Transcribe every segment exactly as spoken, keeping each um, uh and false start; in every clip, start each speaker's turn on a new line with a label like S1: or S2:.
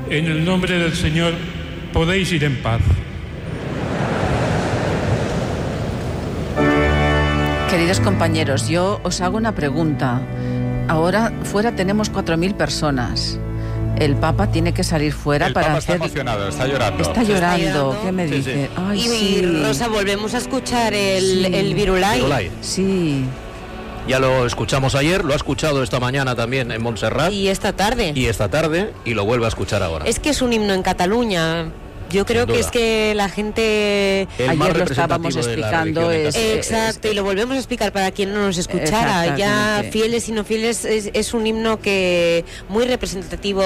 S1: En el nombre del Señor, podéis ir en paz.
S2: Queridos compañeros, yo os hago una pregunta. Ahora fuera tenemos cuatro mil personas. El Papa tiene que salir fuera
S3: el
S2: para
S3: Papa
S2: hacer...
S3: está emocionado, está llorando.
S2: Está llorando,
S4: Está llorando.
S2: ¿qué me
S3: Sí,
S2: dice?
S3: sí.
S2: Ay,
S4: Y
S2: sí.
S4: Rosa, volvemos a escuchar el,
S2: Sí.
S4: el Virulai.
S5: Virulai.
S2: Sí.
S5: Ya lo escuchamos ayer, lo ha escuchado esta mañana también en Montserrat
S4: Y esta tarde.
S5: y esta tarde y lo vuelve a escuchar ahora.
S4: Es que es un himno en Cataluña. Yo creo
S5: Sin
S4: que
S5: duda.
S4: es que la gente...
S5: El más
S2: Ayer lo
S5: representativo
S2: estábamos
S5: de la
S2: explicando,
S5: religión en
S2: es-
S5: Cataluña.
S4: Exacto, y lo volvemos a explicar para quien no nos escuchara. Ya
S2: Exactamente.
S4: fieles y no fieles, es, es un himno que muy representativo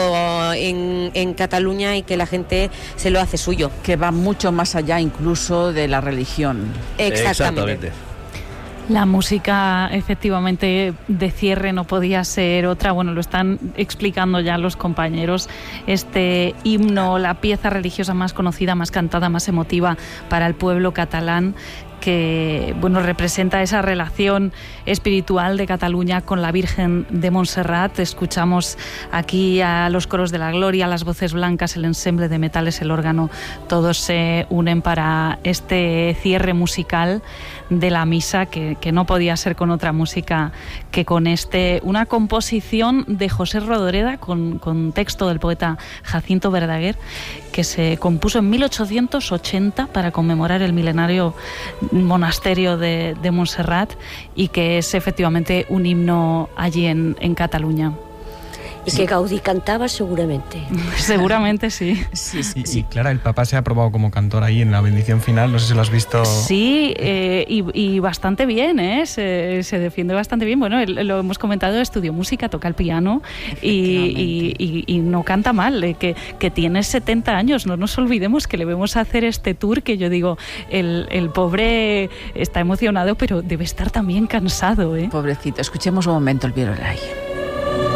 S4: en, en Cataluña y que la gente se lo hace suyo.
S2: Que va mucho más allá incluso de la religión.
S4: Exactamente.
S6: La música, efectivamente, de cierre no podía ser otra. Bueno, lo están explicando ya los compañeros. Este himno, la pieza religiosa más conocida, más cantada, más emotiva para el pueblo catalán, que bueno, representa esa relación espiritual de Cataluña con la Virgen de Montserrat. Escuchamos aquí a los coros de la gloria, las voces blancas, el ensemble de metales, el órgano, todos se unen para este cierre musical de la misa, que, que no podía ser con otra música que con este, una composición de José Rodoreda con, con texto del poeta Jacinto Verdaguer, que se compuso en mil ochocientos ochenta para conmemorar el milenario monasterio de, de Montserrat, y que es efectivamente un himno allí en, en Cataluña.
S7: Y que Gaudí cantaba seguramente.
S6: Seguramente sí.
S2: Sí, sí,
S8: Y,
S2: sí.
S8: y Clara, el Papa se ha aprobado como cantor ahí en la bendición final, no sé si lo has visto.
S6: Sí, eh, y, y bastante bien, ¿eh? Se, se defiende bastante bien. Bueno, él, lo hemos comentado, estudió música, toca el piano y, y, y, y no canta mal, eh, que, que tiene setenta años. No nos olvidemos que le vemos hacer este tour, que yo digo, el, el pobre está emocionado, pero debe estar también cansado, ¿eh?
S2: Pobrecito. Escuchemos un momento el Virulai.